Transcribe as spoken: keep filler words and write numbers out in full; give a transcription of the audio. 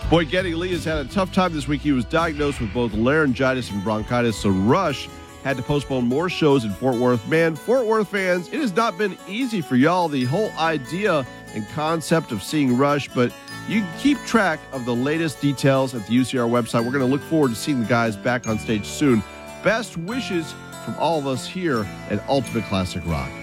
Boy, Geddy Lee has had a tough time this week. He was diagnosed with both laryngitis and bronchitis, so Rush had to postpone more shows in Fort Worth. Man, Fort Worth fans, it has not been easy for y'all. The whole idea and concept of seeing Rush, but you can keep track of the latest details at the U C R website. We're going to look forward to seeing the guys back on stage soon. Best wishes from all of us here at Ultimate Classic Rock.